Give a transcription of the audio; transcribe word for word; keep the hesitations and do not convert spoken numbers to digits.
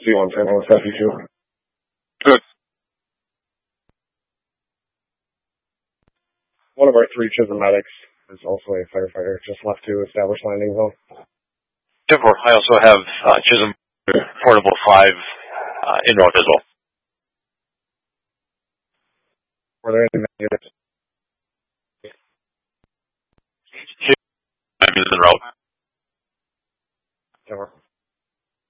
C one Saint Louis F E two. Good. One of our three Chisholm medics is also a firefighter, just left to establish landing zone. Therefore, I also have uh, Chisholm Portable five uh, in north as well. Were there any units?